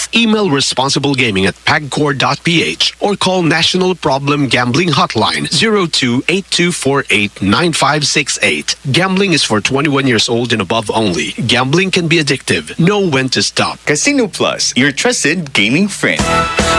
Email responsiblegaming@pagcor.ph or call National Problem Gambling Hotline 02-8248-9568. Gambling is for 21 years old and above only. Gambling can be addictive. Know when to stop. Casino Plus, your trusted gaming friend.